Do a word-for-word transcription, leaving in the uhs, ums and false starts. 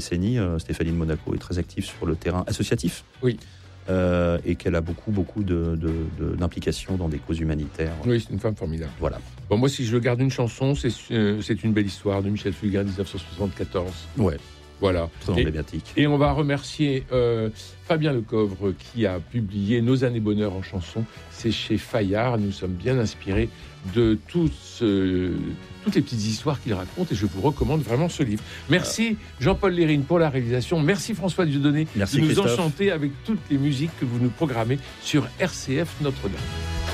décennies, euh, Stéphanie de Monaco est très active sur le terrain associatif. Oui. Euh, et qu'elle a beaucoup, beaucoup de, de, de, d'implication dans des causes humanitaires. Oui, c'est une femme formidable. Voilà. Bon, moi, si je garde une chanson, c'est, euh, c'est une belle histoire de Michel Fugain, dix-neuf cent soixante-quatorze. Ouais. Voilà. Très emblématique. Et, et on va remercier euh, Fabien Lecoeuvre qui a publié Nos années bonheur en chanson. C'est chez Fayard. Nous sommes bien inspirés de tout ce, toutes les petites histoires qu'il raconte et je vous recommande vraiment ce livre. Merci Jean-Paul Lérine pour la réalisation. Merci François Dieudonné Merci de nous Christophe. enchanter avec toutes les musiques que vous nous programmez sur R C F Notre-Dame.